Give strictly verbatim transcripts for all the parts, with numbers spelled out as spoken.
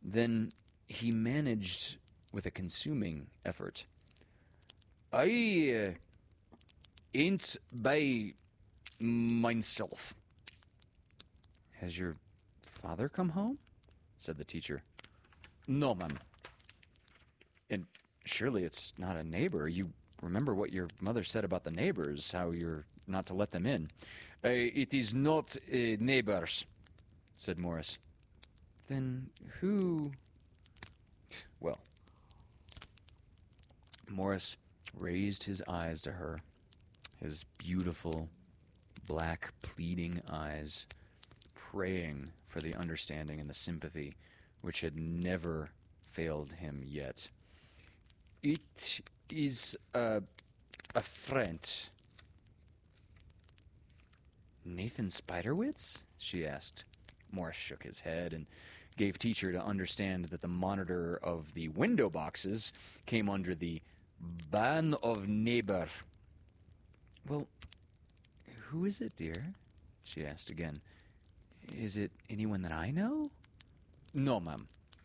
Then he managed with a consuming effort. I uh, ain't by myself. Has your father come home? Said the teacher. No, ma'am. And surely it's not a neighbor. You remember what your mother said about the neighbors, how you're not to let them in. Uh, it is not uh, neighbors, said Morris. Then who... Well, Morris raised his eyes to her, his beautiful, black, pleading eyes, praying for the understanding and the sympathy which had never failed him yet. It is a, a friend. Nathan Spiderwitz? She asked. Morris shook his head and gave teacher to understand that the monitor of the window boxes came under the ban of neighbor. Well, who is it, dear? She asked again. Is it anyone that I know? No, ma'am.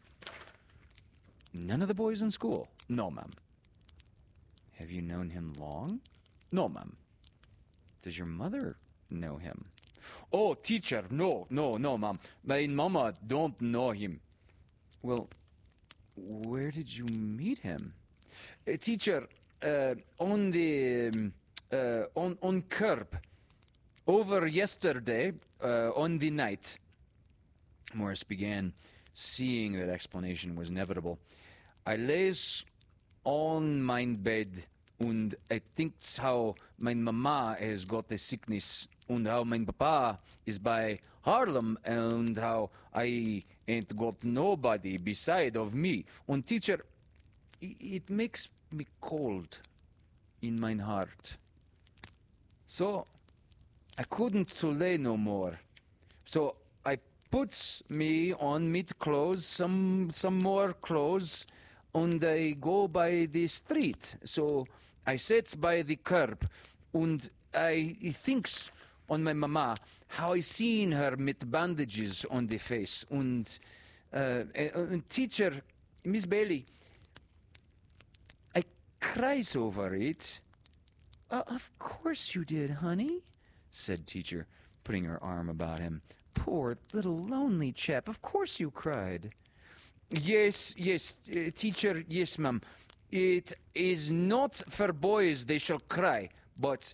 None of the boys in school? No, ma'am. Have you known him long? No, ma'am. Does your mother know him? Oh, teacher, no, no, no, ma'am. My mama don't know him. Well, where did you meet him? Uh, teacher, uh, on the, um, uh, on, on curb. Over yesterday, uh, on the night. Morris began, seeing that explanation was inevitable. I lays on mein bed, and I thinks how mein mama has got a sickness, and how mein papa is by Harlem, and how I ain't got nobody beside of me. And teacher, it makes me cold in mein heart. So I couldn't to lay no more. So I puts me on mid clothes, some some more clothes, and I go by the street. So I sits by the curb, and I thinks on my mama how I seen her with bandages on the face. And, uh, and teacher, Miss Bailey, I cries over it. Uh, of course you did, honey, said teacher, putting her arm about him. Poor little lonely chap, of course you cried. Yes, yes, uh, teacher, yes, ma'am. It is not for boys they shall cry, but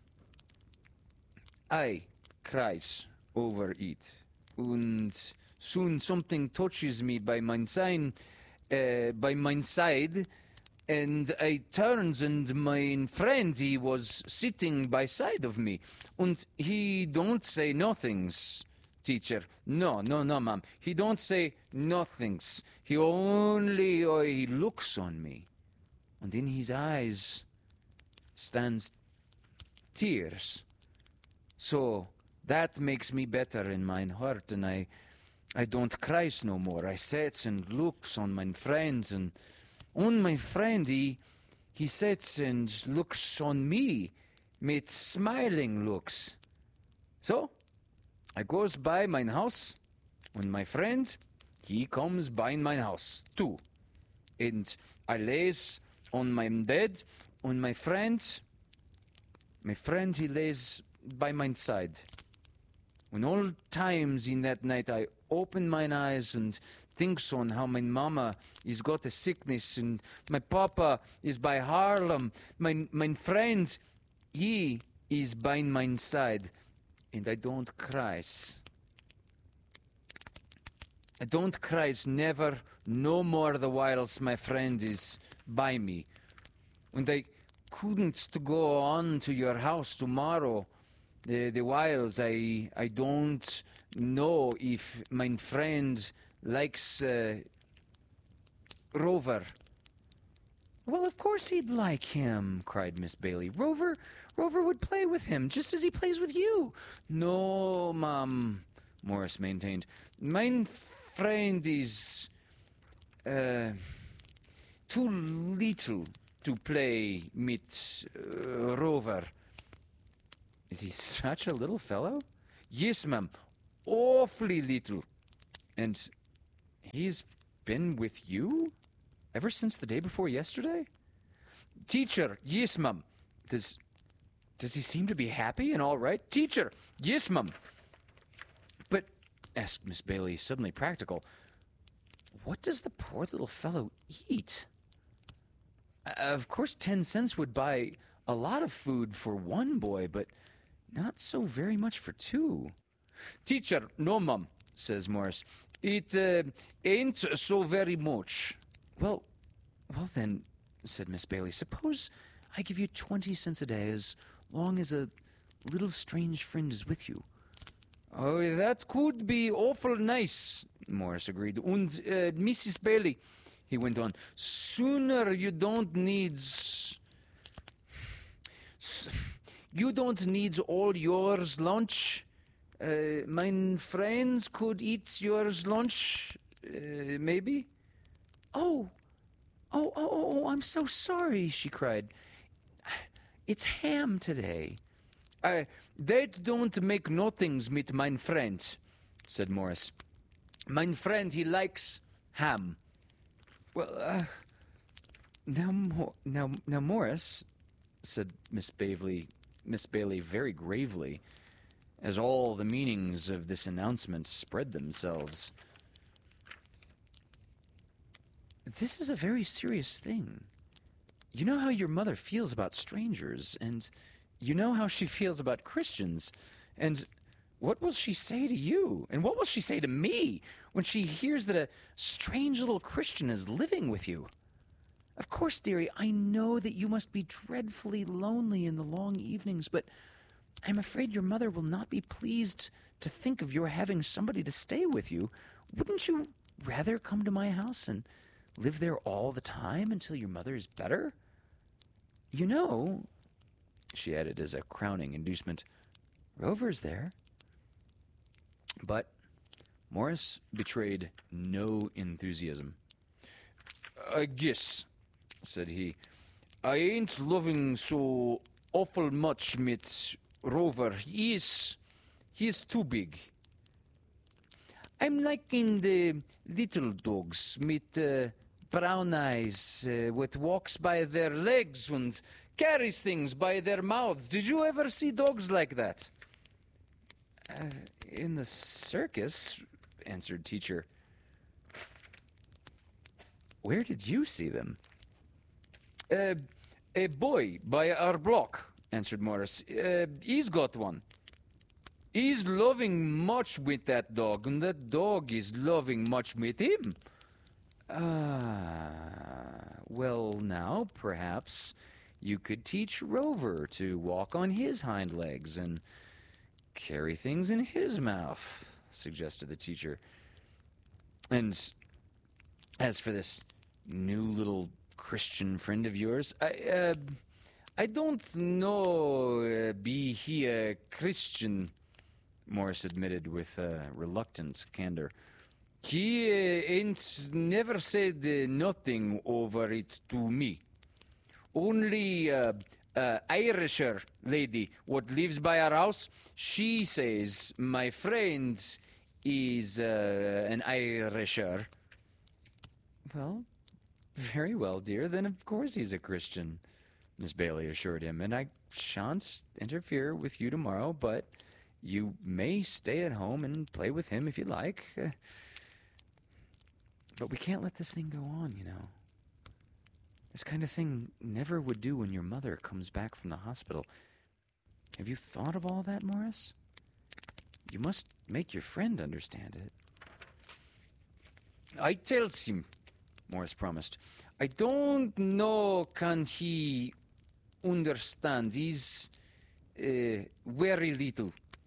I cries over it. And soon something touches me by mine sign, uh, by mine side, and I turns, and mine friend, he was sitting by side of me, and he don't say nothings, teacher. No, no, no, ma'am. He don't say nothings. He only uh, he looks on me, and in his eyes stands tears. So that makes me better in mine heart, and I, I don't cries no more. I sits and looks on mine friends, and on my friend, he, he sits and looks on me, with smiling looks. So, I goes by mine house, and my friend, he comes by mine house, too. And I lays on my bed, and my friend, my friend, he lays by mine side. When all times in that night I open mine eyes and thinks on how my mama is got a sickness, and my papa is by Harlem, my my friend, he is by mine side, and I don't cries. I don't cries never, no more the whiles my friend is by me. And I couldn't to go on to your house tomorrow, the the whiles I I don't know if my friend likes uh, Rover. Well, of course he'd like him, cried Miss Bailey. Rover, Rover would play with him, just as he plays with you. No, ma'am, Morris maintained. Mine friend is uh, too little to play mit uh, Rover. Is he such a little fellow? Yes, ma'am, awfully little. And he's been with you? Ever since the day before yesterday? Teacher, yes, mum. Does, does he seem to be happy and all right? Teacher, yes, mum. But, asked Miss Bailey, suddenly practical, what does the poor little fellow eat? Uh, of course, ten cents would buy a lot of food for one boy, but not so very much for two. Teacher, no, mum, says Morris. It uh, ain't so very much. Well, well then, said Miss Bailey, suppose I give you twenty cents a day as long as a little strange friend is with you. Oh, that could be awful nice, Morris agreed. And, uh, Missus Bailey, he went on, sooner you don't need... S- you don't need all yours lunch. Uh, mine friends could eat yours lunch, uh, maybe? Oh, oh, oh, oh, I'm so sorry, she cried. It's ham today. Uh, that don't make no things mit mine friend, said Morris. Mine friend, he likes ham. Well, uh, now, Mo- now, now, Morris, said Miss Bailey, Miss Bailey very gravely, as all the meanings of this announcement spread themselves. This is a very serious thing. You know how your mother feels about strangers, and you know how she feels about Christians, and what will she say to you, and what will she say to me when she hears that a strange little Christian is living with you? Of course, dearie, I know that you must be dreadfully lonely in the long evenings, but I'm afraid your mother will not be pleased to think of your having somebody to stay with you. Wouldn't you rather come to my house and live there all the time until your mother is better? You know, she added as a crowning inducement, Rover's there. But Morris betrayed no enthusiasm. I guess, said he, I ain't loving so awful much mit Rover. He is, he is too big. I'm liking the little dogs mit uh, brown eyes, uh, what walks by their legs and carries things by their mouths. Did you ever see dogs like that? Uh, in the circus, answered Teacher. Where did you see them? Uh, a boy by our block, answered Morris. Uh, he's got one. He's loving much with that dog, and that dog is loving much with him. Ah, well now, perhaps you could teach Rover to walk on his hind legs and carry things in his mouth, suggested the teacher. And as for this new little Christian friend of yours, I, uh, I don't know, uh, be he a Christian, Morris admitted with uh, reluctant candor. He uh, ain't never said uh, nothing over it to me. Only uh, uh, Irisher lady what lives by our house, she says my friend is uh, an Irisher. Well, very well, dear. Then of course he's a Christian, Miss Bailey assured him, and I shan't interfere with you tomorrow, but you may stay at home and play with him if you like. Uh, but we can't let this thing go on, you know. This kind of thing never would do when your mother comes back from the hospital. Have you thought of all that, Morris? You must make your friend understand it. I tells him, Morris promised. I don't know can he understand. He's uh, very little.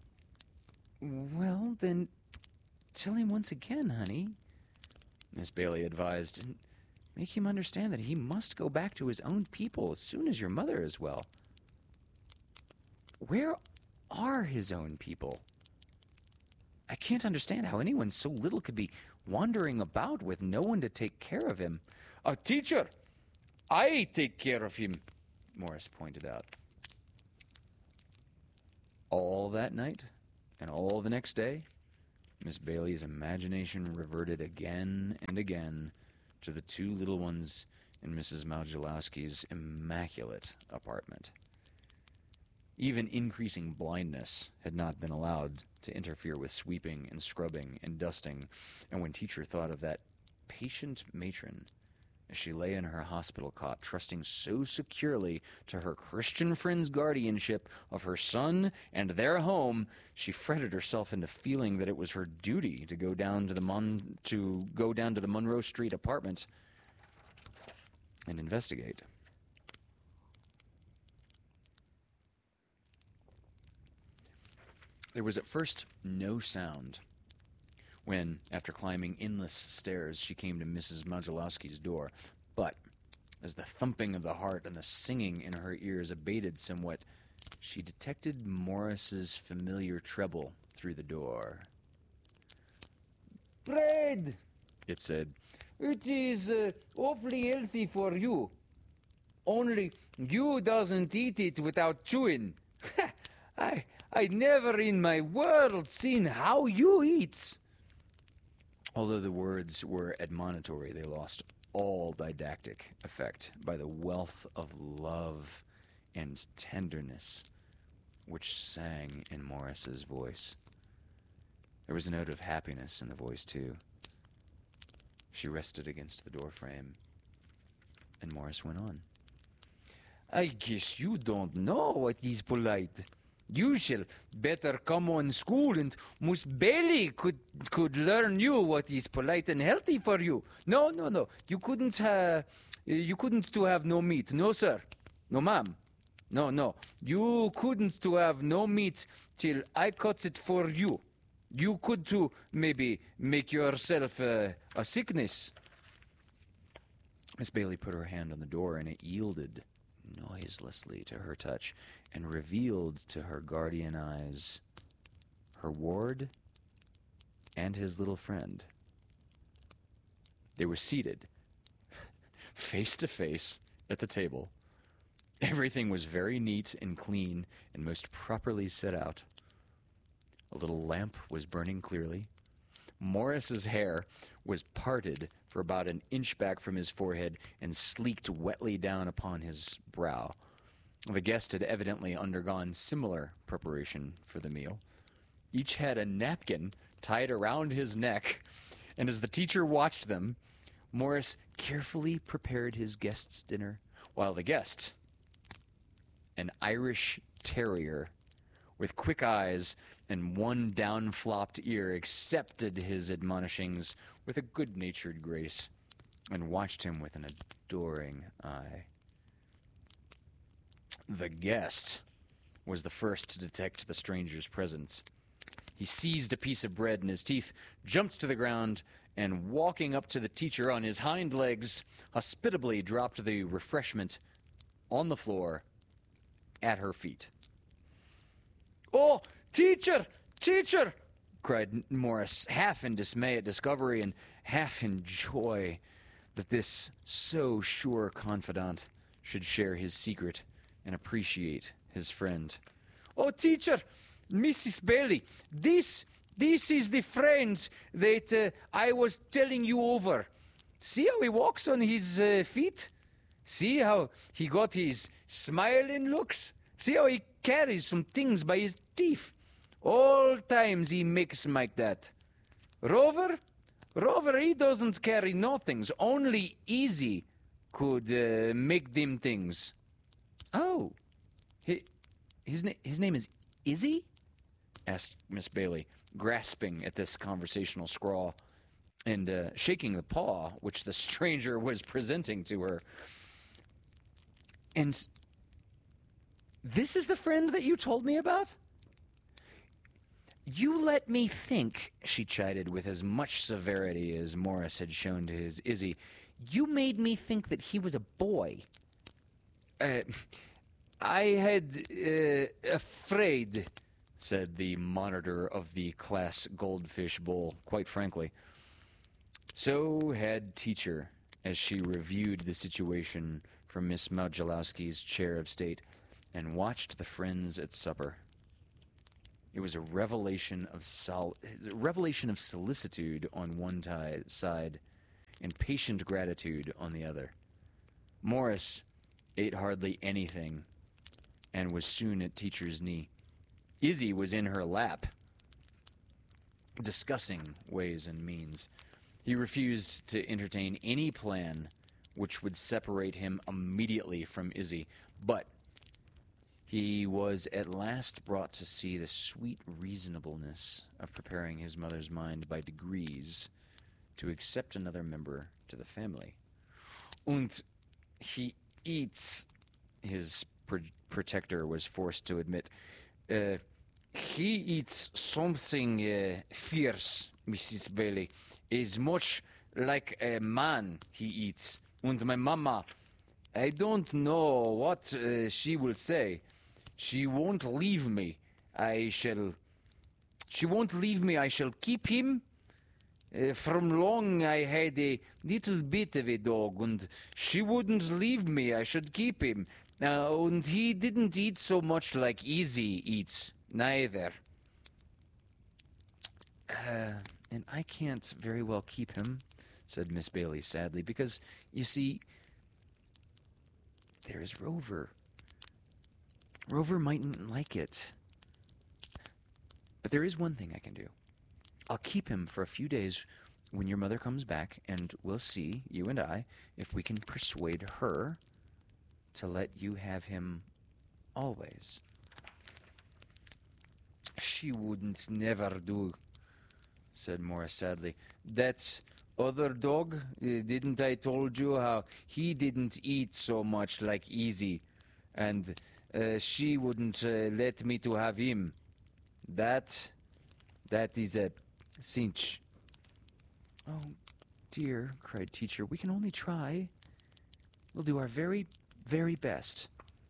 Well, then tell him once again, honey, Miss Bailey advised, and make him understand that he must go back to his own people as soon as your mother is well. Where are his own people? I can't understand how anyone so little could be wandering about with no one to take care of him. A teacher! I take care of him, Morris pointed out. All that night and all the next day, Miss Bailey's imagination reverted again and again to the two little ones in Missus Małgolowski's immaculate apartment. Even increasing blindness had not been allowed to interfere with sweeping and scrubbing and dusting, and when teacher thought of that patient matron as she lay in her hospital cot, trusting so securely to her Christian friend's guardianship of her son and their home, she fretted herself into feeling that it was her duty to go down to the Mon- to go down to the Monroe Street apartment and investigate. There was at first no sound when, after climbing endless stairs, she came to Missus Małgolowski's door. But as the thumping of the heart and the singing in her ears abated somewhat, she detected Morris's familiar treble through the door. "Bread," it said. "it is uh, awfully healthy for you. Only you doesn't eat it without chewing. I I never in my world seen how you eats." Although the words were admonitory, they lost all didactic effect by the wealth of love and tenderness which sang in Morris's voice. There was a note of happiness in the voice, too. She rested against the doorframe, and Morris went on. "I guess you don't know what is polite. You shall better come on school, and Miss Bailey could could learn you what is polite and healthy for you. No, no, no. You couldn't uh, you couldn't to have no meat. No, sir. No, ma'am. No, no. You couldn't to have no meat till I cuts it for you. You could to maybe make yourself uh, a sickness." Miss Bailey put her hand on the door, and it yielded noiselessly to her touch, and revealed to her guardian eyes her ward and his little friend. They were seated, face to face, at the table. Everything was very neat and clean and most properly set out. A little lamp was burning clearly. Morris's hair was parted for about an inch back from his forehead and sleeked wetly down upon his brow. The guest had evidently undergone similar preparation for the meal. Each had a napkin tied around his neck, and as the teacher watched them, Morris carefully prepared his guest's dinner, while the guest, an Irish terrier with quick eyes and one down-flopped ear, accepted his admonishings with a good-natured grace and watched him with an adoring eye. The guest was the first to detect the stranger's presence. He seized a piece of bread in his teeth, jumped to the ground, and walking up to the teacher on his hind legs, hospitably dropped the refreshment on the floor at her feet. "Oh, teacher, teacher!" cried Morris, half in dismay at discovery and half in joy that this so sure confidant should share his secret and appreciate his friend. "Oh, teacher, Missus Bailey, this, this is the friend that uh, I was telling you over. See how he walks on his uh, feet? See how he got his smiling looks? See how he carries some things by his teeth? All times he makes like that. Rover, Rover, he doesn't carry no things. Only Easy could uh, make them things." "Oh, his, his, na- his name is Izzy?" asked Miss Bailey, grasping at this conversational scrawl and uh, shaking the paw which the stranger was presenting to her. "And this is the friend that you told me about?" "You let me think," she chided with as much severity as Morris had shown to his Izzy. "You made me think that he was a boy." Uh, I had uh, afraid, said the monitor of the class Goldfish Bowl, quite frankly. So had teacher, as she reviewed the situation from Miss Małgolowski's chair of state and watched the friends at supper. It was a revelation of sol- a revelation of solicitude on one ti- side and patient gratitude on the other. Morris ate hardly anything and was soon at teacher's knee. Izzy was in her lap, discussing ways and means. He refused to entertain any plan which would separate him immediately from Izzy, but he was at last brought to see the sweet reasonableness of preparing his mother's mind by degrees to accept another member to the family. Und he eats, his pro- protector was forced to admit. Uh, he eats something uh, fierce, Missus Bailey. Is much like a man he eats. And my mama, I don't know what uh, she will say. She won't leave me. I shall... She won't leave me. I shall keep him. Uh, from long I had a little bit of a dog, and she wouldn't leave me. I should keep him. Uh, and he didn't eat so much like Izzy eats, neither. Uh, and I can't very well keep him, said Miss Bailey sadly, because, you see, there is Rover. Rover mightn't like it. But there is one thing I can do. I'll keep him for a few days when your mother comes back, and we'll see, you and I, if we can persuade her to let you have him always. She wouldn't never do, said Morris sadly. That other dog, uh, didn't I told you how he didn't eat so much like Izzy, and uh, she wouldn't uh, let me to have him. That, that is a cinch. Oh, dear, cried teacher, we can only try. We'll do our very, very best.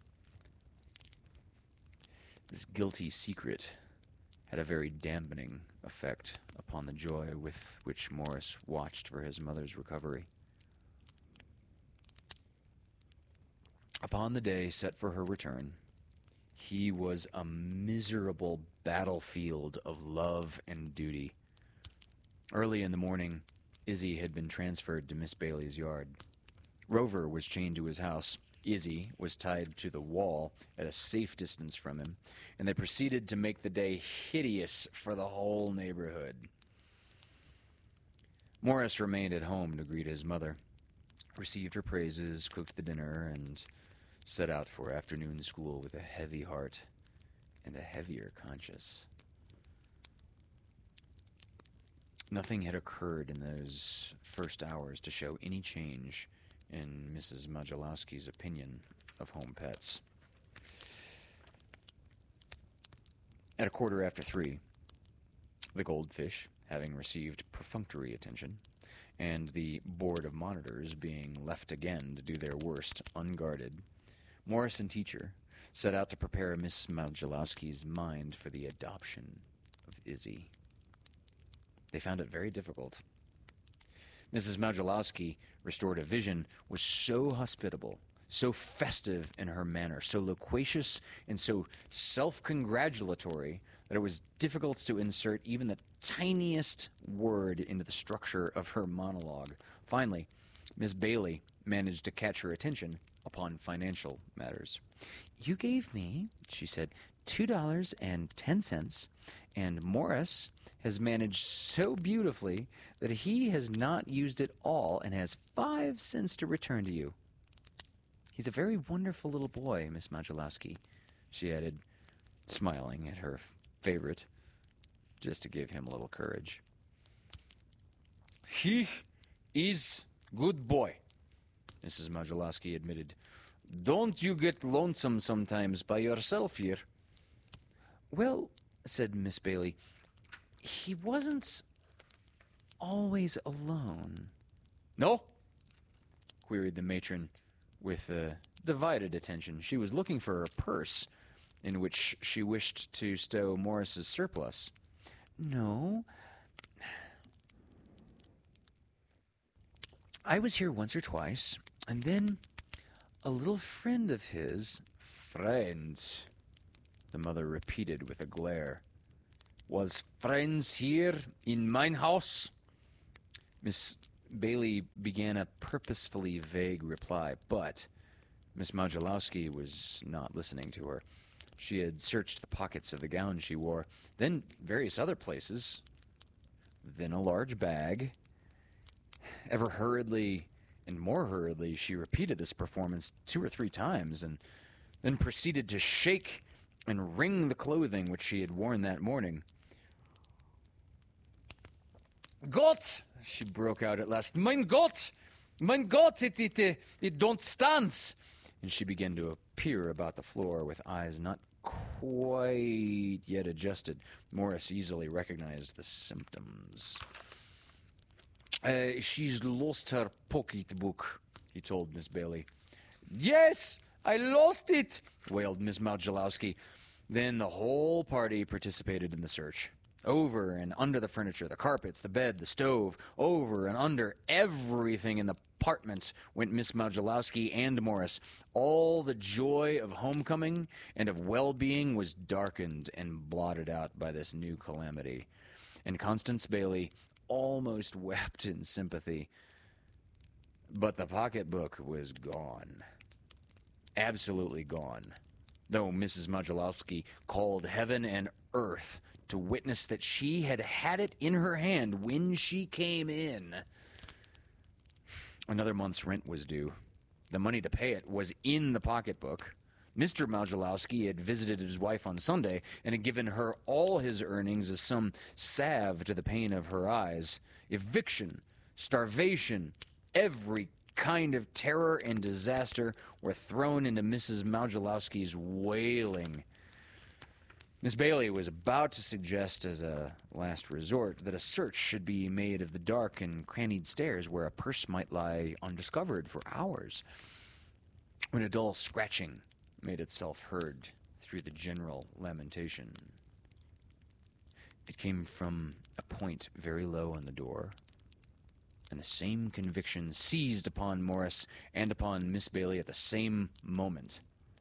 This guilty secret had a very dampening effect upon the joy with which Morris watched for his mother's recovery. Upon the day set for her return, he was a miserable battlefield of love and duty. Early in the morning, Izzy had been transferred to Miss Bailey's yard. Rover was chained to his house. Izzy was tied to the wall at a safe distance from him, and they proceeded to make the day hideous for the whole neighborhood. Morris remained at home to greet his mother, received her praises, cooked the dinner, and set out for afternoon school with a heavy heart and a heavier conscience. Nothing had occurred in those first hours to show any change in Missus Modulowski's opinion of home pets. At a quarter after three, the goldfish, having received perfunctory attention, and the board of monitors being left again to do their worst unguarded, Morris and teacher set out to prepare Miss Modulowski's mind for the adoption of Izzy. They found it very difficult. Missus Modulowski, restored to vision, was so hospitable, so festive in her manner, so loquacious and so self-congratulatory that it was difficult to insert even the tiniest word into the structure of her monologue. Finally, Miss Bailey managed to catch her attention upon financial matters. You gave me, she said, two dollars and ten cents, and Morris has managed so beautifully that he has not used it all and has five cents to return to you. He's a very wonderful little boy, Miss Modulowski, she added, smiling at her favorite, just to give him a little courage. He is good boy, Missus Modulowski admitted. Don't you get lonesome sometimes by yourself here? Well, said Miss Bailey, he wasn't always alone. No? Queried the matron with uh, divided attention. She was looking for her purse, in which she wished to stow Morris's surplus. No. I was here once or twice, and then a little friend of his... Friend, the mother repeated with a glare. Was friends here in mine house? Miss Bailey began a purposefully vague reply, but Miss Modulowski was not listening to her. She had searched the pockets of the gown she wore, then various other places, then a large bag. Ever hurriedly and more hurriedly, she repeated this performance two or three times, and then proceeded to shake and wring the clothing which she had worn that morning. Gott! She broke out at last. Mein Gott! Mein Gott! It, it, it, it don't stand! And she began to appear about the floor with eyes not quite yet adjusted. Morris easily recognized the symptoms. Uh, she's lost her pocketbook, he told Miss Bailey. Yes, I lost it, wailed Miss Modulowski. Then the whole party participated in the search. Over and under the furniture, the carpets, the bed, the stove, over and under everything in the apartment went Miss Modulowski and Morris. All the joy of homecoming and of well-being was darkened and blotted out by this new calamity. And Constance Bailey almost wept in sympathy. But the pocketbook was gone. Absolutely gone. Though Missus Modulowski called heaven and earth to witness that she had had it in her hand when she came in. Another month's rent was due. The money to pay it was in the pocketbook. Mister Modulowski had visited his wife on Sunday and had given her all his earnings as some salve to the pain of her eyes. Eviction, starvation, every kind of terror and disaster were thrown into Missus Modulowski's wailing. Miss Bailey was about to suggest as a last resort that a search should be made of the dark and crannied stairs where a purse might lie undiscovered for hours, when a dull scratching made itself heard through the general lamentation. It came from a point very low on the door, and the same conviction seized upon Morris and upon Miss Bailey at the same moment.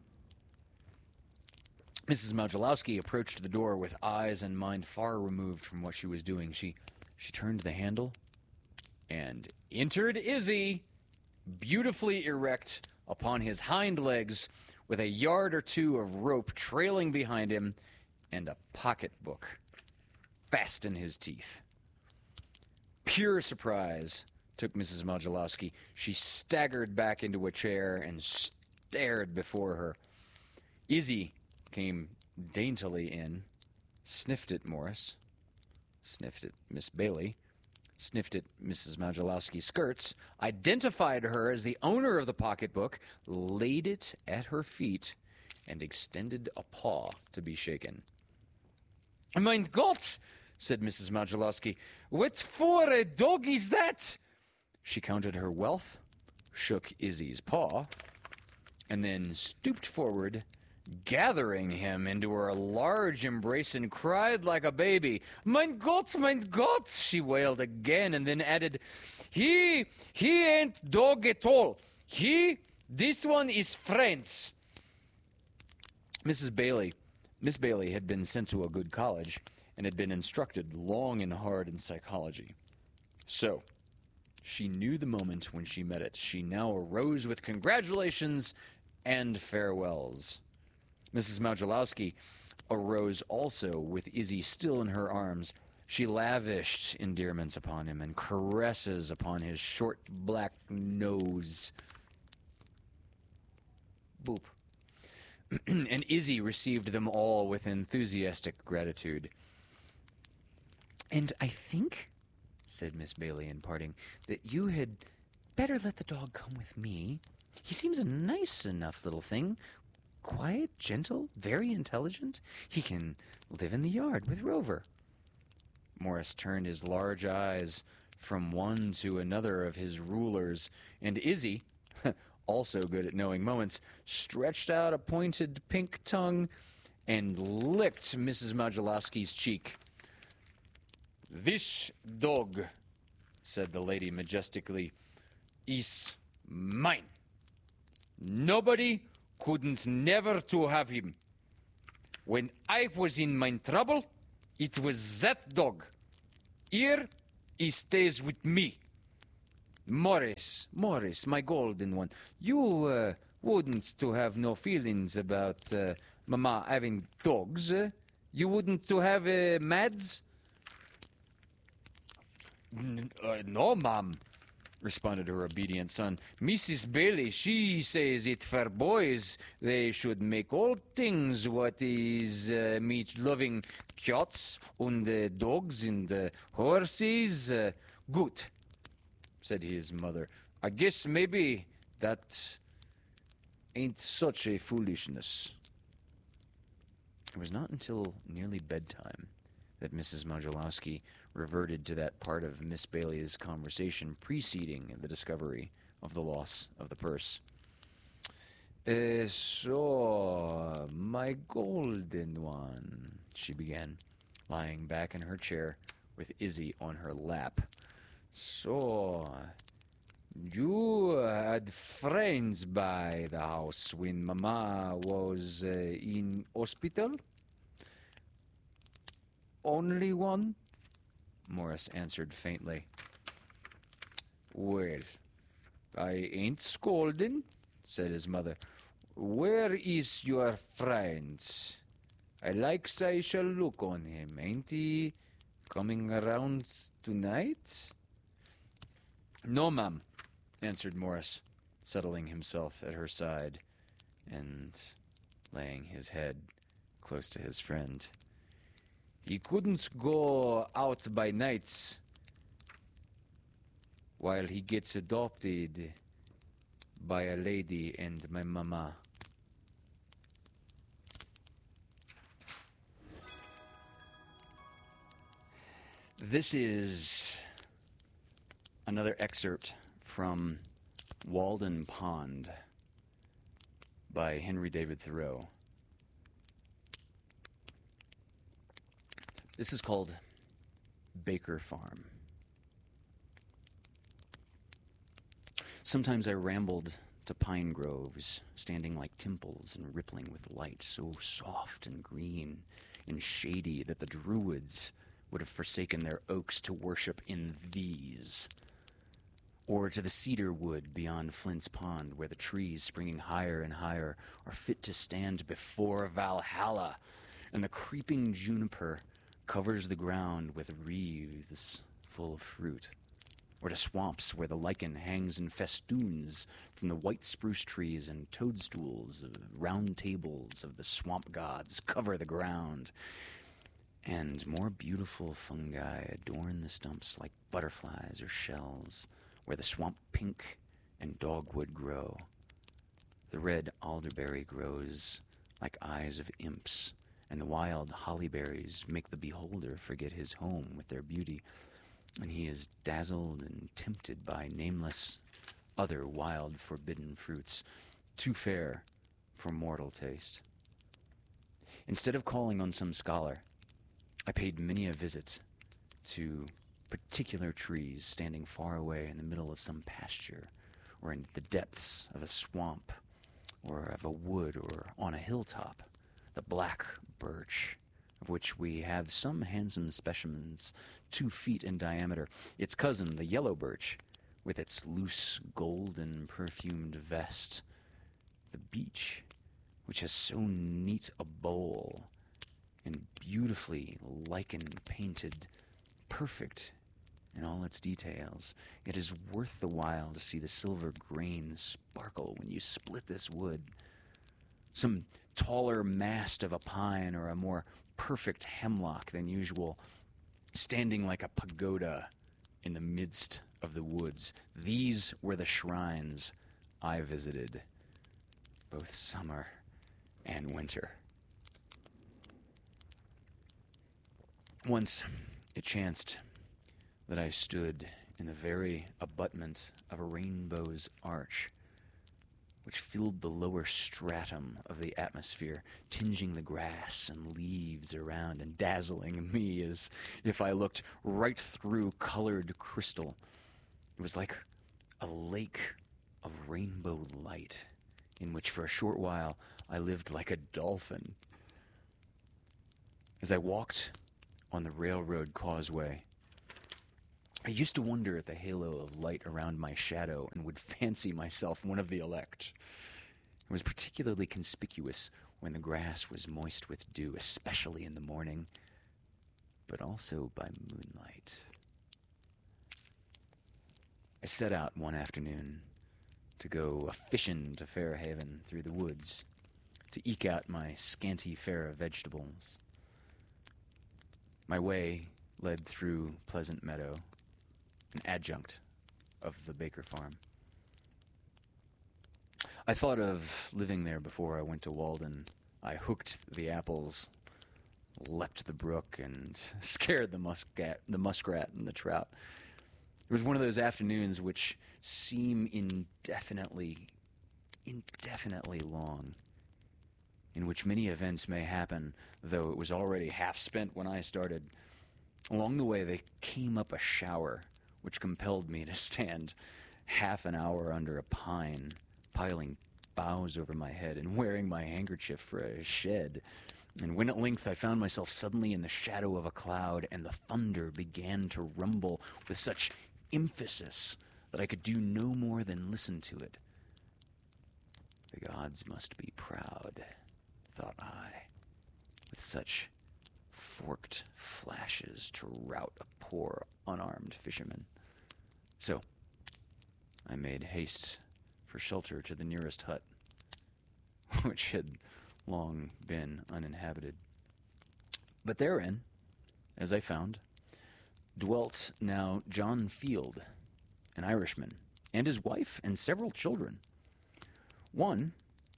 Missus Modulowski approached the door with eyes and mind far removed from what she was doing. She she turned the handle, and entered Izzy, beautifully erect upon his hind legs, with a yard or two of rope trailing behind him, and a pocketbook fast in his teeth. Pure surprise took Missus Modulowski. She staggered back into a chair and stared before her. Izzy came daintily in, sniffed at Morris, sniffed at Miss Bailey, sniffed at Missus Modulowski's skirts, identified her as the owner of the pocketbook, laid it at her feet, and extended a paw to be shaken. "Mein Gott," said Missus Modulowski, "what for a dog is that?" She counted her wealth, shook Izzy's paw, and then stooped forward, gathering him into her large embrace, and cried like a baby. "Mein Gott, mein Gott," she wailed again, and then added, He, he ain't dog at all. He, this one is friends." Missus Bailey, Miss Bailey had been sent to a good college, and had been instructed long and hard in psychology. So, she knew the moment when she met it. She now arose with congratulations and farewells. Missus Modulowski arose also with Izzy still in her arms. She lavished endearments upon him and caresses upon his short black nose. Boop. And Izzy received them all with enthusiastic gratitude. "And I think," said Miss Bailey in parting, "that you had better let the dog come with me. He seems a nice enough little thing. Quiet, gentle, very intelligent. He can live in the yard with Rover." Morris turned his large eyes from one to another of his rulers, and Izzy, also good at knowing moments, stretched out a pointed pink tongue and licked Missus Modulowski's cheek. "This dog," said the lady majestically, "is mine. Nobody couldn't never to have him. When I was in mine trouble, It was that dog. Here, he stays with me. Morris, Morris, my golden one, you uh, wouldn't to have no feelings about uh, Mama having dogs, uh? You wouldn't to have uh, Mads? N- uh, no, ma'am, responded her obedient son. Missus Bailey, she says it for boys. They should make all things what is uh, meat loving cats and uh, dogs and uh, horses. Uh, good, said his mother. I guess maybe that ain't such a foolishness. It was not until nearly bedtime that Missus Modulowski reverted to that part of Miss Bailey's conversation preceding the discovery of the loss of the purse. Uh, so, my golden one, she began, lying back in her chair with Izzy on her lap. So, you had friends by the house when Mama was uh, in hospital? Only one? Morris answered faintly. Well, I ain't scolding, said his mother. Where is your friend? I likes I shall look on him. Ain't he coming around tonight? No, ma'am, answered Morris, settling himself at her side and laying his head close to his friend. He couldn't go out by nights while he gets adopted by a lady and my mama. This is another excerpt from Walden Pond by Henry David Thoreau. This is called Baker Farm. Sometimes I rambled to pine groves, standing like temples and rippling with light, so soft and green and shady that the Druids would have forsaken their oaks to worship in these. Or to the cedar wood beyond Flint's Pond, where the trees, springing higher and higher, are fit to stand before Valhalla, and the creeping juniper covers the ground with wreaths full of fruit. Or to swamps where the lichen hangs in festoons from the white spruce trees, and toadstools of round tables of the swamp gods cover the ground. And more beautiful fungi adorn the stumps like butterflies or shells, where the swamp pink and dogwood grow. The red alderberry grows like eyes of imps, and the wild hollyberries make the beholder forget his home with their beauty, and he is dazzled and tempted by nameless other wild forbidden fruits, too fair for mortal taste. Instead of calling on some scholar, I paid many a visit to particular trees standing far away in the middle of some pasture, or in the depths of a swamp, or of a wood, or on a hilltop. The black birch, of which we have some handsome specimens two feet in diameter. Its cousin, the yellow birch, with its loose golden perfumed vest. The beech, which has so neat a bowl, and beautifully lichen-painted, perfect in all its details. It is worth the while to see the silver grain sparkle when you split this wood. Some taller mast of a pine or a more perfect hemlock than usual, standing like a pagoda in the midst of the woods. These were the shrines I visited, both summer and winter. Once it chanced that I stood in the very abutment of a rainbow's arch, which filled the lower stratum of the atmosphere, tinging the grass and leaves around and dazzling me as if I looked right through colored crystal. It was like a lake of rainbow light, in which for a short while I lived like a dolphin. As I walked on the railroad causeway. I used to wonder at the halo of light around my shadow and would fancy myself one of the elect. It was particularly conspicuous when the grass was moist with dew, especially in the morning, but also by moonlight. I set out one afternoon to go a-fishing to Fairhaven through the woods, to eke out my scanty fare of vegetables. My way led through Pleasant Meadow, an adjunct of the Baker farm. I thought of living there before I went to Walden. I hooked the apples, leapt the brook, and scared the muskrat, the muskrat and the trout. It was one of those afternoons which seem indefinitely, indefinitely long, in which many events may happen, though it was already half spent when I started. Along the way, there came up a shower, which compelled me to stand half an hour under a pine, piling boughs over my head and wearing my handkerchief for a shed. And when at length I found myself suddenly in the shadow of a cloud, and the thunder began to rumble with such emphasis that I could do no more than listen to it. The gods must be proud, thought I, with such forked flashes to rout a poor unarmed fisherman. So I made haste for shelter to the nearest hut, which had long been uninhabited. But therein, as I found, dwelt now John Field, an Irishman, and his wife and several children. One,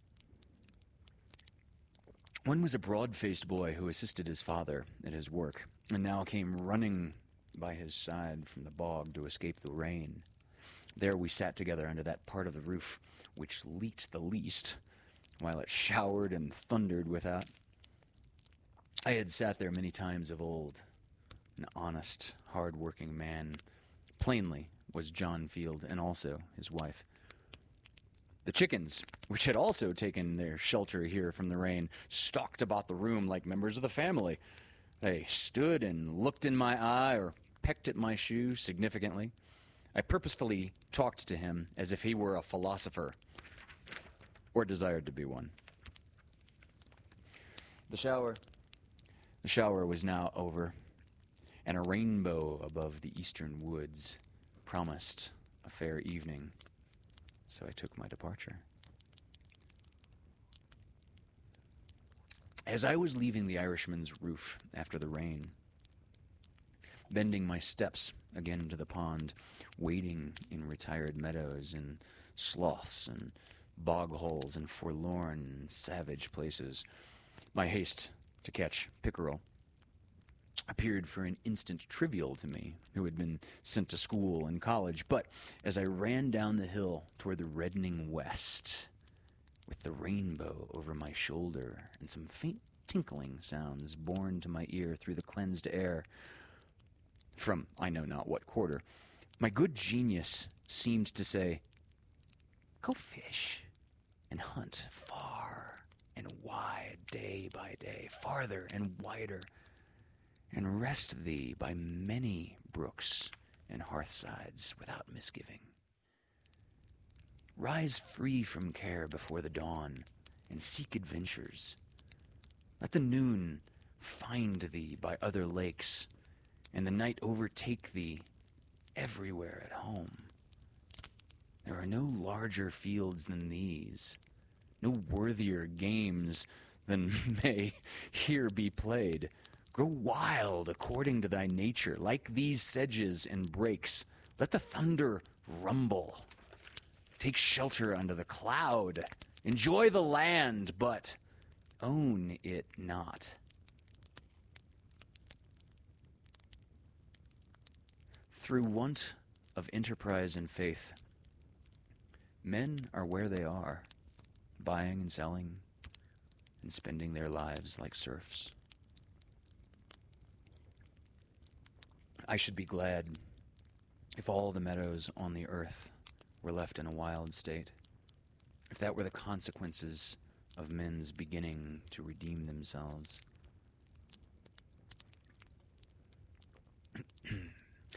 one was a broad-faced boy who assisted his father at his work, and now came running by his side from the bog to escape the rain. There we sat together under that part of the roof which leaked the least, while it showered and thundered without. I had sat there many times of old. An honest, hard-working man, plainly, was John Field, and also his wife. The chickens, which had also taken their shelter here from the rain, stalked about the room like members of the family. They stood and looked in my eye or pecked at my shoe significantly. I purposefully talked to him as if he were a philosopher, or desired to be one. The shower, the shower was now over, and a rainbow above the eastern woods promised a fair evening, so I took my departure. As I was leaving the Irishman's roof after the rain, bending my steps again to the pond, wading in retired meadows and sloughs and bog holes and forlorn and savage places, my haste to catch pickerel appeared for an instant trivial to me, who had been sent to school and college. But as I ran down the hill toward the reddening west, with the rainbow over my shoulder and some faint tinkling sounds borne to my ear through the cleansed air from I know not what quarter, my good genius seemed to say, "Go fish and hunt far and wide day by day, farther and wider, and rest thee by many brooks and hearthsides without misgiving. Rise free from care before the dawn, and seek adventures. Let the noon find thee by other lakes, and the night overtake thee everywhere at home. There are no larger fields than these, no worthier games than may here be played. Grow wild according to thy nature, like these sedges and brakes. Let the thunder rumble. Take shelter under the cloud. Enjoy the land, but own it not." Through want of enterprise and faith, men are where they are, buying and selling, and spending their lives like serfs. I should be glad if all the meadows on the earth were left in a wild state, if that were the consequences of men's beginning to redeem themselves.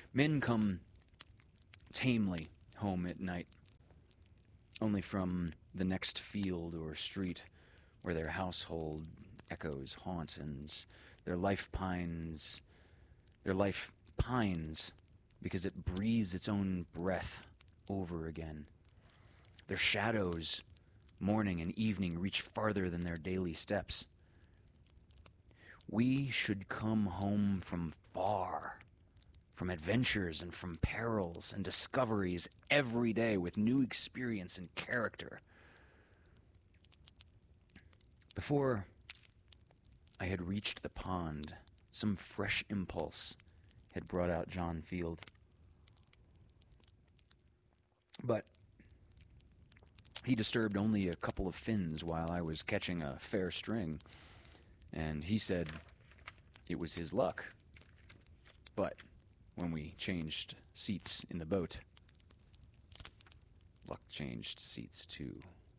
Men come tamely home at night, only from the next field or street where their household echoes haunt, and their life pines, their life pines because it breathes its own breath over again. Their shadows, morning and evening, reach farther than their daily steps. We should come home from far, from adventures and from perils and discoveries every day with new experience and character. Before I had reached the pond, some fresh impulse had brought out John Field. But he disturbed only a couple of fins while I was catching a fair string, and he said it was his luck. But when we changed seats in the boat, luck changed seats too.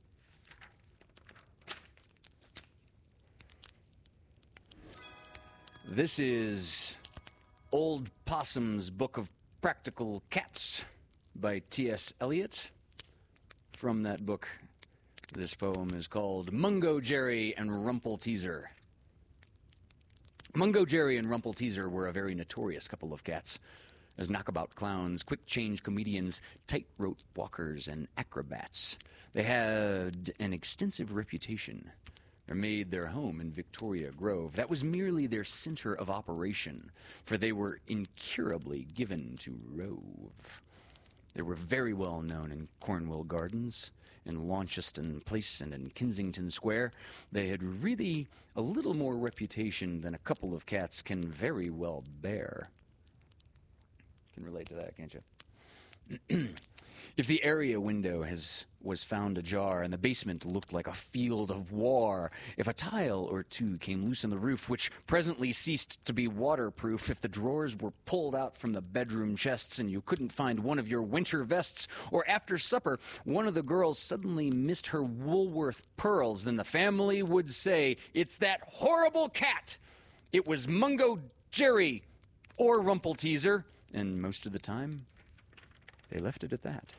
This is Old Possum's Book of Practical Cats by T S Eliot. From that book, this poem is called Mungo Jerry and Rumpelteazer. Mungo Jerry and Rumpelteazer were a very notorious couple of cats. As knockabout clowns, quick-change comedians, tightrope walkers, and acrobats. They had an extensive reputation. They made their home in Victoria Grove. That was merely their center of operation, for they were incurably given to rove. They were very well known in Cornwall Gardens, in Launceston Place, and in Kensington Square. They had really a little more reputation than a couple of cats can very well bear. Can relate to that, can't you? If the area window has was found ajar and the basement looked like a field of war, if a tile or two came loose on the roof, which presently ceased to be waterproof, if the drawers were pulled out from the bedroom chests and you couldn't find one of your winter vests, or after supper one of the girls suddenly missed her Woolworth pearls, then the family would say, "It's that horrible cat! It was Mungo Jerry or Rumpelteazer," and most of the time they left it at that.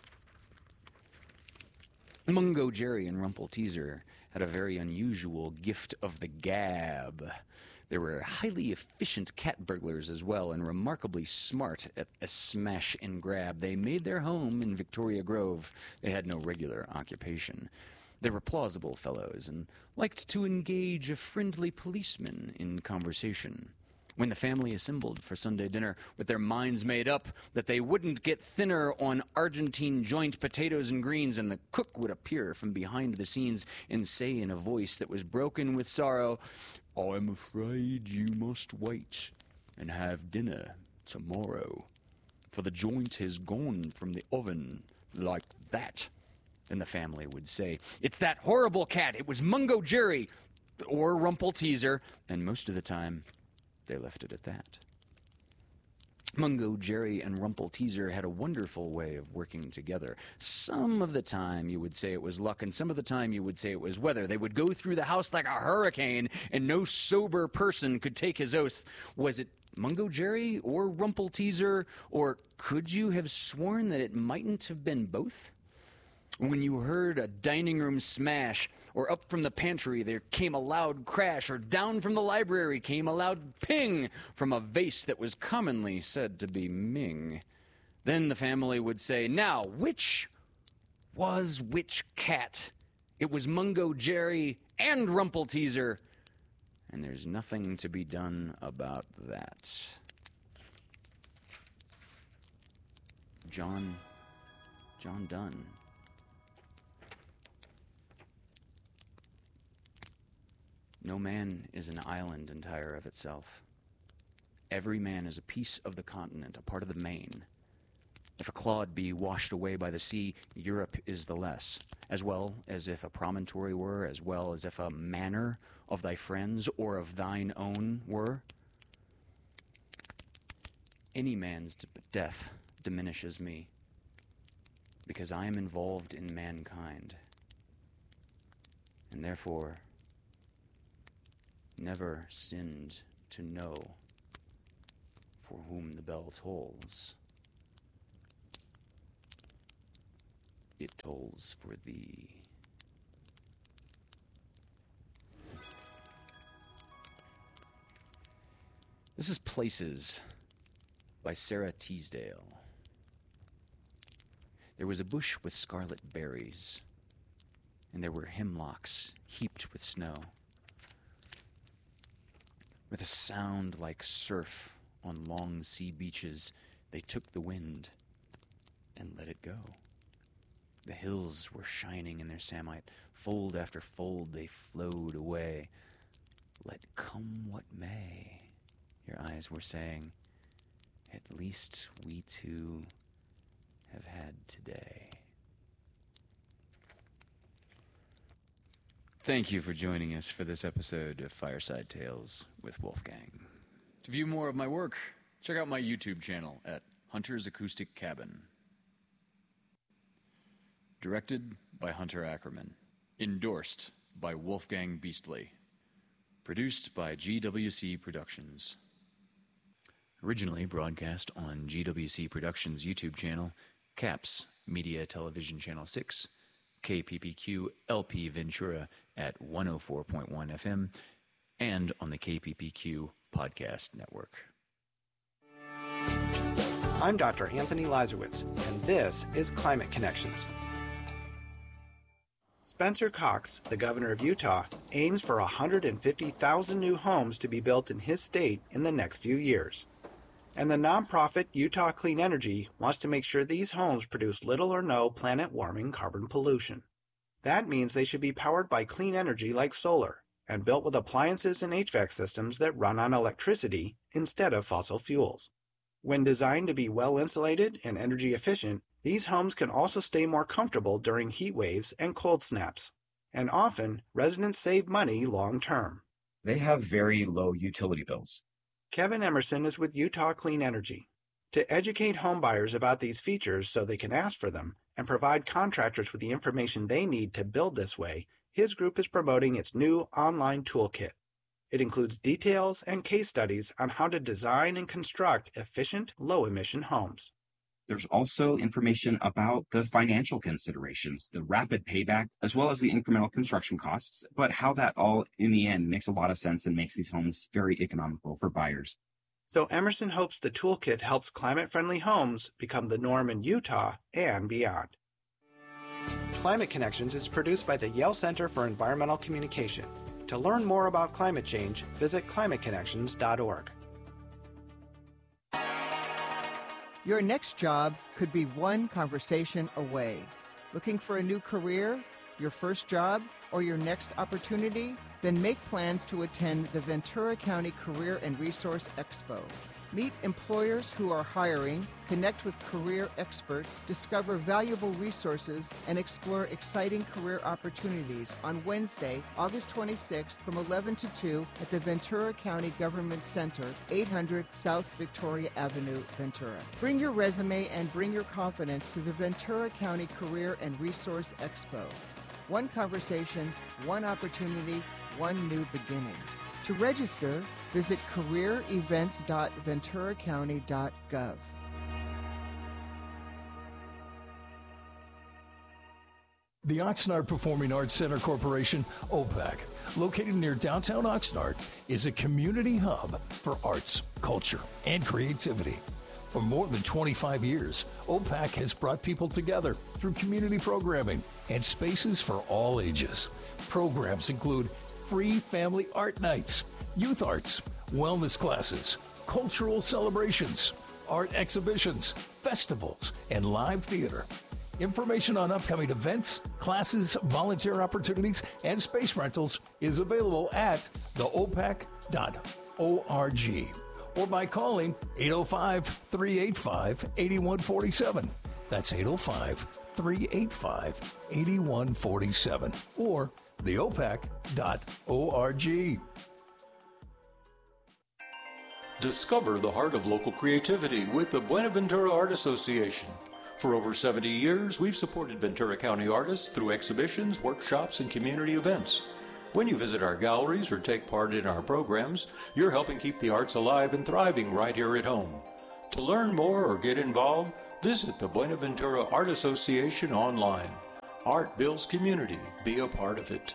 Mungo Jerry and Rumpelteazer had a very unusual gift of the gab. They were highly efficient cat burglars as well, and remarkably smart at a smash and grab. They made their home in Victoria Grove. They had no regular occupation. They were plausible fellows and liked to engage a friendly policeman in conversation. When the family assembled for Sunday dinner with their minds made up that they wouldn't get thinner on Argentine joint potatoes and greens, and the cook would appear from behind the scenes and say in a voice that was broken with sorrow, "I'm afraid you must wait and have dinner tomorrow, for the joint has gone from the oven like that," then the family would say, "It's that horrible cat, it was Mungo Jerry or Rumpelteazer," and most of the time they left it at that. Mungo Jerry and Rumpelteazer had a wonderful way of working together. Some of the time you would say it was luck, and some of the time you would say it was weather. They would go through the house like a hurricane, and no sober person could take his oath. Was it Mungo Jerry or Rumpelteazer, or could you have sworn that it mightn't have been both? When you heard a dining room smash, or up from the pantry there came a loud crash, or down from the library came a loud ping from a vase that was commonly said to be Ming, then the family would say, "Now, which was which cat? It was Mungo Jerry and Rumpelteazer," and there's nothing to be done about that. John, John Donne. No man is an island entire of itself. Every man is a piece of the continent, a part of the main. If a clod be washed away by the sea, Europe is the less, as well as if a promontory were, as well as if a manor of thy friends or of thine own were. Any man's d- death diminishes me, because I am involved in mankind, and therefore never sinned to know for whom the bell tolls. it tolls for thee. This is Places by Sarah Teasdale. There was a bush with scarlet berries, and there were hemlocks heaped with snow. With a sound like surf on long sea beaches, they took the wind and let it go. The hills were shining in their samite. Fold after fold they flowed away. Let come what may, your eyes were saying. At least we two have had today. Thank you for joining us for this episode of Fireside Tales with Wolfgang. To view more of my work, check out my YouTube channel at Hunter's Acoustic Cabin. Directed by Hunter Ackerman. Endorsed by Wolfgang Beastly. Produced by G W C Productions. Originally broadcast on G W C Productions' YouTube channel, CAPS Media Television Channel six, K P P Q L P Ventura at one oh four point one F M, and on the K P P Q Podcast Network. I'm Doctor Anthony Lazarowitz, and this is Climate Connections. Spencer Cox, the governor of Utah, aims for one hundred fifty thousand new homes to be built in his state in the next few years. And the nonprofit Utah Clean Energy wants to make sure these homes produce little or no planet-warming carbon pollution. That means they should be powered by clean energy like solar, and built with appliances and H V A C systems that run on electricity instead of fossil fuels. When designed to be well insulated and energy efficient, these homes can also stay more comfortable during heat waves and cold snaps. And often, residents save money long term. They have very low utility bills. Kevin Emerson is with Utah Clean Energy. To educate homebuyers about these features so they can ask for them and provide contractors with the information they need to build this way, his group is promoting its new online toolkit. It includes details and case studies on how to design and construct efficient, low-emission homes. There's also information about the financial considerations, the rapid payback, as well as the incremental construction costs, but how that all, in the end, makes a lot of sense and makes these homes very economical for buyers. So Emerson hopes the toolkit helps climate-friendly homes become the norm in Utah and beyond. Climate Connections is produced by the Yale Center for Environmental Communication. To learn more about climate change, visit climate connections dot org. Your next job could be one conversation away. Looking for a new career, your first job, or your next opportunity? Then make plans to attend the Ventura County Career and Resource Expo. Meet employers who are hiring, connect with career experts, discover valuable resources, and explore exciting career opportunities on Wednesday, August twenty-sixth from eleven to two at the Ventura County Government Center, eight hundred South Victoria Avenue, Ventura. Bring your resume and bring your confidence to the Ventura County Career and Resource Expo. One conversation, one opportunity, one new beginning. To register, visit career events dot ventura county dot gov. The Oxnard Performing Arts Center Corporation, O PAC, located near downtown Oxnard, is a community hub for arts, culture, and creativity. For more than twenty-five years, O PAC has brought people together through community programming and spaces for all ages. Programs include free family art nights, youth arts, wellness classes, cultural celebrations, art exhibitions, festivals, and live theater. Information on upcoming events, classes, volunteer opportunities, and space rentals is available at the o pac dot org or by calling eight oh five, three eight five, eight one four seven. That's eight oh five, three eight five, eight one four seven or the o pac dot org. Discover the heart of local creativity with the Buenaventura Art Association. For over seventy years, we've supported Ventura County artists through exhibitions, workshops, and community events. When you visit our galleries or take part in our programs, you're helping keep the arts alive and thriving right here at home. To learn more or get involved, Visit the Buenaventura Art Association online. Art builds community. Be a part of it.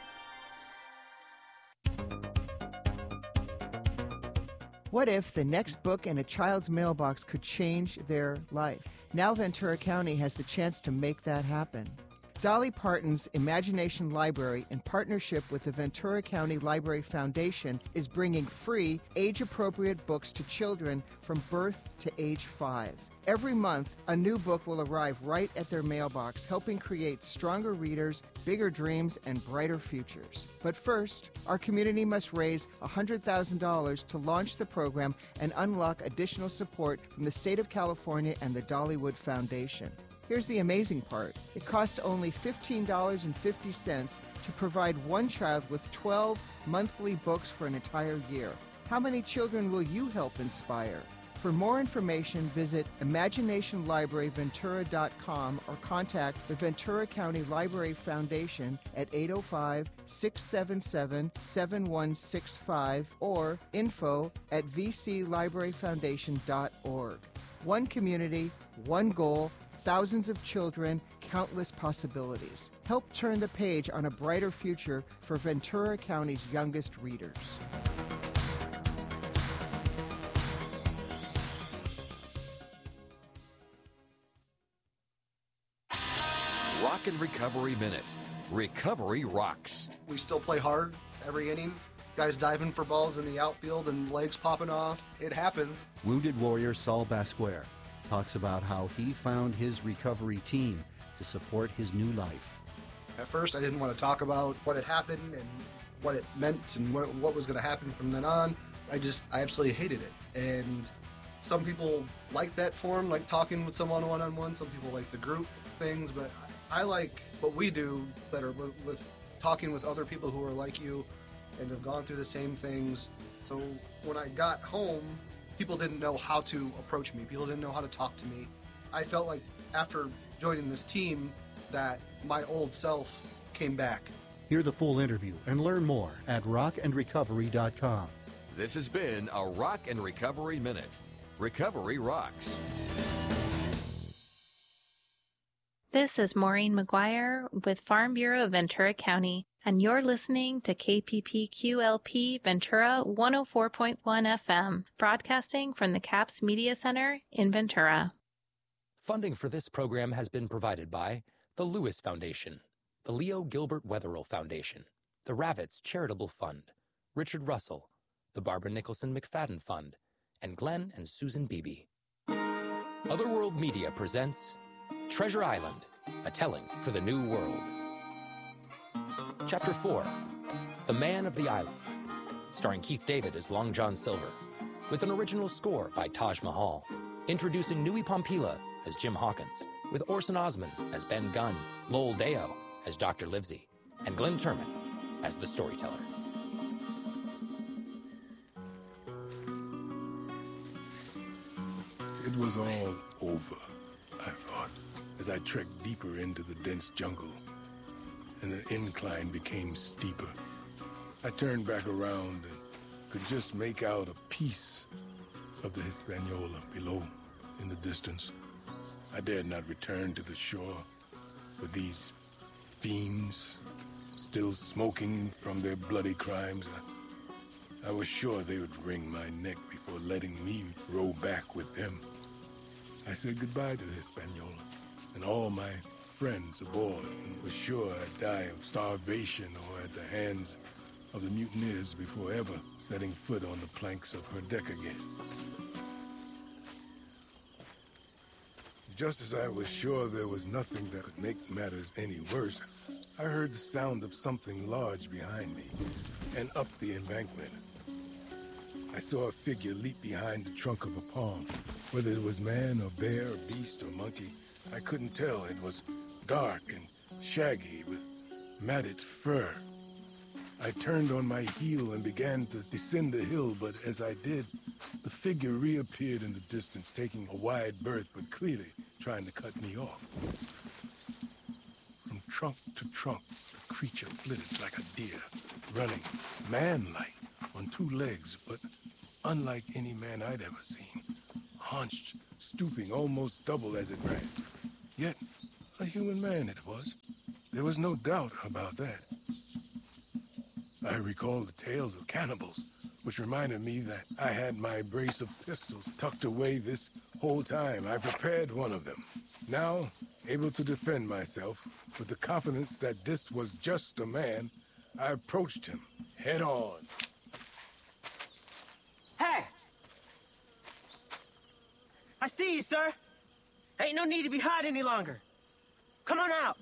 What if the next book in a child's mailbox could change their life? Now Ventura County has the chance to make that happen. Dolly Parton's Imagination Library, in partnership with the Ventura County Library Foundation, is bringing free, age-appropriate books to children from birth to age five. Every month, a new book will arrive right at their mailbox, helping create stronger readers, bigger dreams, and brighter futures. But first, our community must raise one hundred thousand dollars to launch the program and unlock additional support from the state of California and the Dollywood Foundation. Here's the amazing part. It costs only fifteen dollars and fifty cents to provide one child with twelve monthly books for an entire year. How many children will you help inspire? For more information, visit imagination library ventura dot com or contact the Ventura County Library Foundation at eight oh five, six seven seven, seven one six five or info at v c library foundation dot org. One community, one goal, thousands of children, countless possibilities. Help turn the page on a brighter future for Ventura County's youngest readers. Rock and Recovery Minute. Recovery rocks. We still play hard every inning. Guys diving for balls in the outfield and legs popping off. It happens. Wounded warrior Saul Basquare talks about how he found his recovery team to support his new life. At first, I didn't want to talk about what had happened and what it meant and what, what was going to happen from then on. I just, I absolutely hated it. And some people like that form, like talking with someone one-on-one. Some people like the group things, but I like what we do better with, with talking with other people who are like you and have gone through the same things. So when I got home, people didn't know how to approach me. People didn't know how to talk to me. I felt like after joining this team that my old self came back. Hear the full interview and learn more at rock and recovery dot com. This has been a Rock and Recovery Minute. Recovery rocks. This is Maureen McGuire with Farm Bureau of Ventura County, and you're listening to K P P Q L P Ventura one oh four point one F M, broadcasting from the CAPS Media Center in Ventura. Funding for this program has been provided by the Lewis Foundation, the Leo Gilbert Wetherill Foundation, the Ravitz Charitable Fund, Richard Russell, the Barbara Nicholson McFadden Fund, and Glenn and Susan Beebe. Otherworld Media presents Treasure Island, a telling for the new world. Chapter four, The Man of the Island, starring Keith David as Long John Silver, with an original score by Taj Mahal. Introducing Nui Pompila as Jim Hawkins, with Orson Osmond as Ben Gunn, Lowell Deo as Doctor Livesey, and Glenn Turman as the storyteller. It was all over, I thought, as I trekked deeper into the dense jungle, and the incline became steeper. I turned back around and could just make out a piece of the Hispaniola below in the distance. I dared not return to the shore with these fiends still smoking from their bloody crimes. I, I was sure they would wring my neck before letting me row back with them. I said goodbye to Hispaniola and all my friends aboard, and was sure I'd die of starvation or at the hands of the mutineers before ever setting foot on the planks of her deck again. Just as I was sure there was nothing that could make matters any worse, I heard the sound of something large behind me and up the embankment. I saw a figure leap behind the trunk of a palm. Whether it was man or bear or beast or monkey, I couldn't tell. It was dark and shaggy with matted fur. I turned on my heel and began to descend the hill, but as I did, the figure reappeared in the distance, taking a wide berth, but clearly trying to cut me off. From trunk to trunk, the creature flitted like a deer, running man-like on two legs, but unlike any man I'd ever seen. Haunched stooping almost double as it ran. Yet, a human man it was. There was no doubt about that. I recalled the tales of cannibals, which reminded me that I had my brace of pistols tucked away this whole time. I prepared one of them. Now, able to defend myself, with the confidence that this was just a man, I approached him head on. Hey! I see you, sir. Ain't no need to be hiding any longer. Come on out.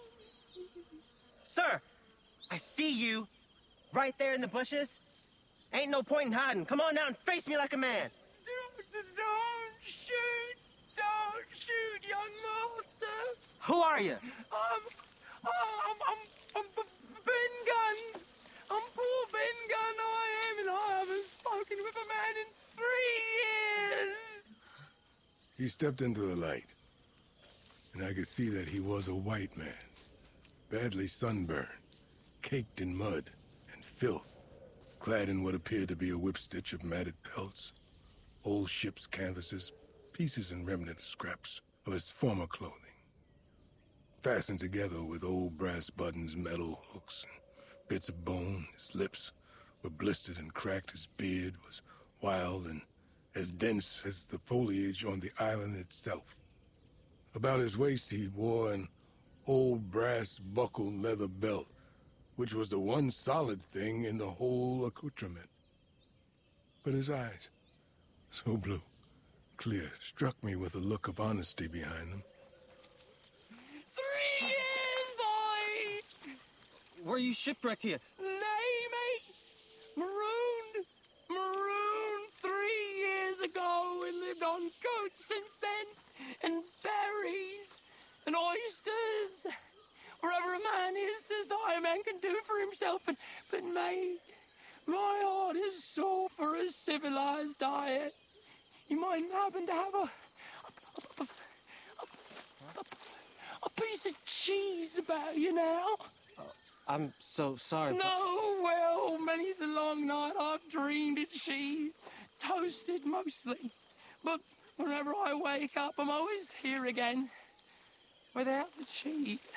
Sir, I see you right there in the bushes. Ain't no point in hiding. Come on out and face me like a man. Don't, don't shoot. Don't shoot, young master. Who are you? I'm, I'm, I'm, I'm Ben Gunn. I'm poor Ben Gunn, I am, and I haven't spoken with a man in three years. He stepped into the light, and I could see that he was a white man, badly sunburned, caked in mud and filth, clad in what appeared to be a whipstitch of matted pelts, old ship's canvases, pieces and remnant scraps of his former clothing, fastened together with old brass buttons, metal hooks, and bits of bone. His lips were blistered and cracked. His beard was wild and as dense as the foliage on the island itself. About his waist he wore an old brass buckled leather belt, which was the one solid thing in the whole accoutrement. But his eyes, so blue, clear, struck me with a look of honesty behind them. Three years, boy! Were you shipwrecked here? Nay, mate. Marooned. Marooned three years ago and lived on goats since then. And berries. And oysters. Wherever a man is, says I, a man can do for himself. But, but mate, my heart is sore for a civilized diet. You might happen to have a... a, a, a, a, a piece of cheese about you now. I'm so sorry. No, well, many's a long night I've dreamed of cheese. Toasted mostly. But whenever I wake up, I'm always here again. Without the cheese.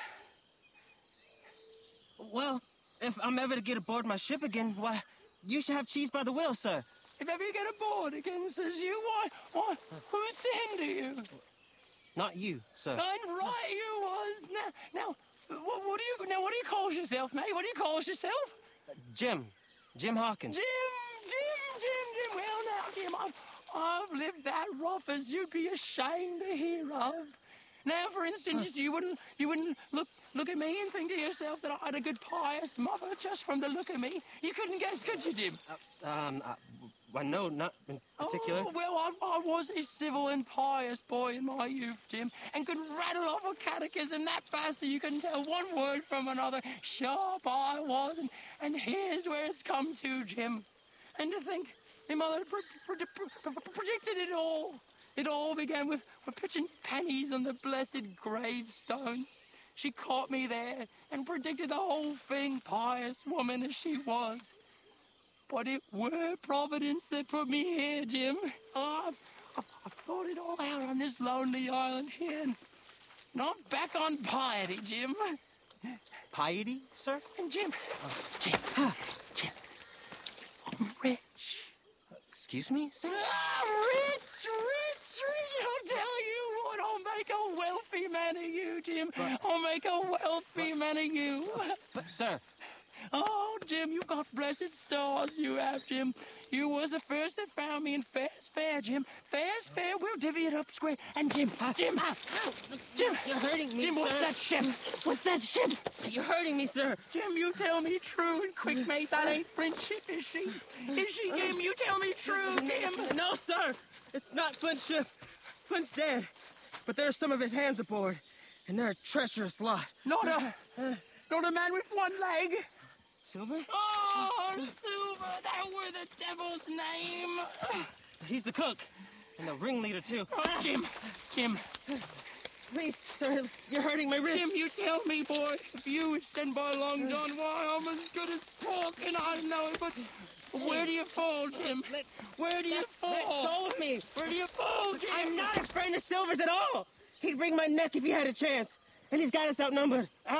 Well, if I'm ever to get aboard my ship again, why, you should have cheese by the wheel, sir. If ever you get aboard again, says you, why, why, who's to hinder you? Not you, sir. And right you was. Now, now, what, what do you, now, what do you call yourself, mate? What do you call yourself? Uh, Jim. Jim Hawkins. Jim, Jim, Jim, Jim. Well, now, Jim, I've, I've lived that rough as you'd be ashamed to hear of. Now, for instance, you wouldn't, you wouldn't look, look at me and think to yourself that I had a good, pious mother just from the look of me. You couldn't guess, could you, Jim? Uh, um, uh, well, no, not in particular. Oh, well, I, I was a civil and pious boy in my youth, Jim, and could rattle off a catechism that fast that you couldn't tell one word from another. Sharp I was, and, and here's where it's come to, Jim. And to think, my mother pre pre pre predicted it all. It all began with, with pitching pennies on the blessed gravestones. She caught me there and predicted the whole thing, pious woman as she was. But it were Providence that put me here, Jim. Oh, I've, I've, I've thought it all out on this lonely island here. And I'm back on piety, Jim. Piety, sir? And Jim, Jim, Jim, I'm rich. Excuse me, sir? Ah, rich, rich, rich. I'll tell you what, I'll make a wealthy man of you, Jim. But, I'll make a wealthy but, man of you. But, sir... Oh, Jim, you got blessed stars, you have, Jim. You was the first that found me in fair's fair, Jim. Fair's fair, we'll divvy it up square. And Jim, Jim, Jim, you're hurting me, Jim, what's sir. that ship? What's that ship? You're hurting me, sir. Jim, you tell me true and quick, mate. That ain't Flint's ship, is she? Is she, Jim? You tell me true, Jim. No, sir. It's not Flint's ship. Flint's dead. But there's some of his hands aboard. And they're a treacherous lot. Not a, uh, not a man with one leg. Silver? Oh, Silver, that were the devil's name. He's the cook, and the ringleader, too. Oh, Jim, Jim, please, sir, you're hurting my wrist. Jim, you tell me, boy, if you was sent by Long John, why, I'm as good as talking, I know it, but where do you fall, Jim? Where do you fall? Let go of me. Where do you fall, Jim? I'm not afraid of Silvers at all. He'd bring my neck if he had a chance, and he's got us outnumbered.